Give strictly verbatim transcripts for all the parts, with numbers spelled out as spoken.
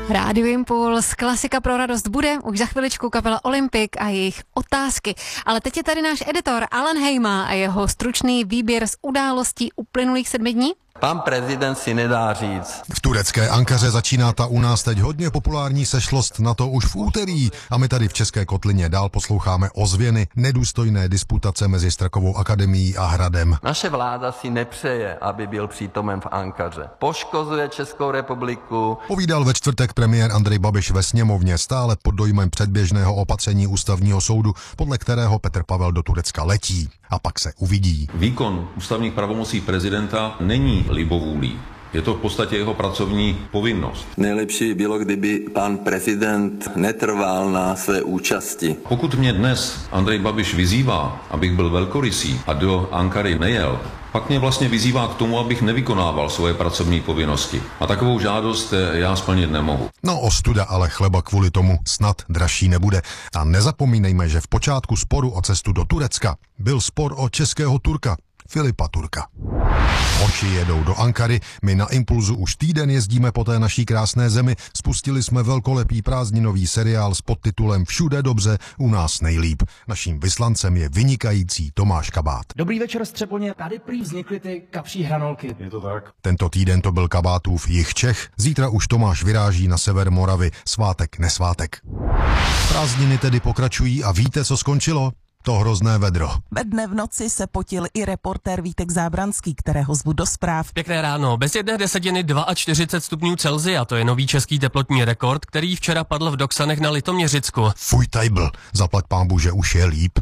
Rádio Impuls, klasika pro radost bude už za chviličku kapela Olympik a jejich otázky. Ale teď je tady náš editor Alan Hejma a jeho stručný výběr z událostí uplynulých sedmi dní. Pan prezident si nedá říct. V turecké Ankaře začíná ta u nás teď hodně populární sešlost na to už v úterý a my tady v České kotlině dál posloucháme ozvěny nedůstojné disputace mezi Strakovou akademií a Hradem. Naše vláda si nepřeje, aby byl přítomen v Ankaře. Poškozuje Českou republiku. Povídal ve čtvrtek premiér Andrej Babiš ve sněmovně stále pod dojmem předběžného opatření ústavního soudu, podle kterého Petr Pavel do Turecka letí. A pak se uvidí. Výkon ústavních pravomocí prezidenta není libovůlí. Je to v podstatě jeho pracovní povinnost. Nejlepší bylo, kdyby pan prezident netrval na své účasti. Pokud mě dnes Andrej Babiš vyzývá, abych byl velkorysý a do Ankary nejel, pak mě vlastně vyzývá k tomu, abych nevykonával svoje pracovní povinnosti. A takovou žádost já splnit nemohu. No ostuda, ale chleba kvůli tomu snad dražší nebude. A nezapomínejme, že v počátku sporu o cestu do Turecka byl spor o českého Turka, Filipa Turka. Oči jedou do Ankary, my na Impulzu už týden jezdíme po té naší krásné zemi, spustili jsme velkolepý prázdninový seriál s podtitulem Všude dobře, u nás nejlíp. Naším vyslancem je vynikající Tomáš Kabát. Dobrý večer, Střeponě, tady prý vznikly ty kapří hranolky. Je to tak? Tento týden to byl Kabátův jih Čech, zítra už Tomáš vyráží na sever Moravy, svátek nesvátek. Prázdniny tedy pokračují a víte, co skončilo? To hrozné vedro. Ve dne v noci se potil i reportér Vítek Zábranský, kterého zvu do zpráv. Pěkné ráno. Bez jedné desetiny čtyřicet dva stupňů Celsia, to je nový český teplotní rekord, který včera padl v Doksanech na Litoměřicku. Fuj tajbl, zaplať pánbu, že už je líp.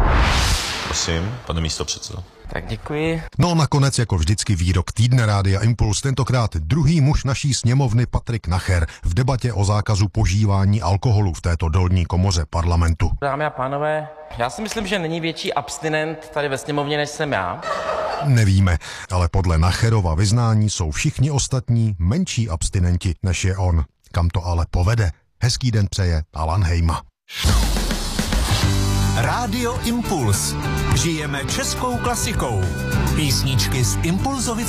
Prosím, pane místopředsedo. Tak děkuji. No nakonec jako vždycky výrok týdne Rádia Impuls, tentokrát druhý muž naší sněmovny Patrik Nacher v debatě o zákazu požívání alkoholu v této dolní komoře parlamentu. Dámy a pánové, já si myslím, že není větší abstinent tady ve sněmovně, než jsem já. Nevíme, ale podle Nacherova vyznání jsou všichni ostatní menší abstinenti, než je on. Kam to ale povede? Hezký den přeje Alan Hejma. Rádio Impuls. Žijeme českou klasikou. Písničky z Impulzovic